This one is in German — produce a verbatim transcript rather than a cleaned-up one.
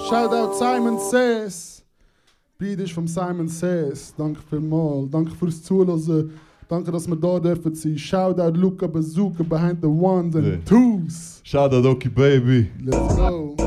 Shoutout Simon Says. Beat ist vom Simon Says. Danke vielmals. Danke fürs Zuhören. Danke, dass wir da dürfen sein. Shoutout Luca Bazooka behind the ones and Yeah. twos. Shoutout Oki Baby. Let's go.